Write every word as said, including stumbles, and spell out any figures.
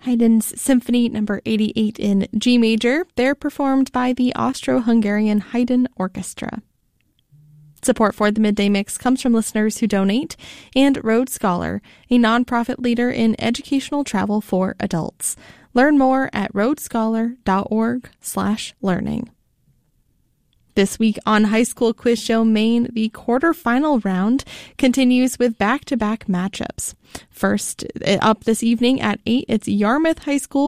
Haydn's Symphony Number eighty-eight in G major. They're performed by the Austro-Hungarian Haydn Orchestra. Support for the Midday Mix comes from listeners who donate, and Road Scholar, a nonprofit leader in educational travel for adults. Learn more at roadscholar.org slash learning. This week on High School Quiz Show Maine, the quarterfinal round continues with back-to-back matchups. First up this evening at eight, it's Yarmouth High School